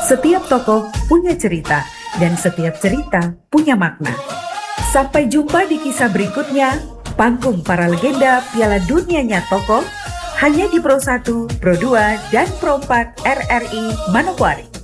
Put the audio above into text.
Setiap tokoh punya cerita, dan setiap cerita punya makna. Sampai jumpa di kisah berikutnya, panggung para legenda Piala Dunianya Tokoh, hanya di Pro 1, Pro 2, dan Pro 4 RRI Manokwari.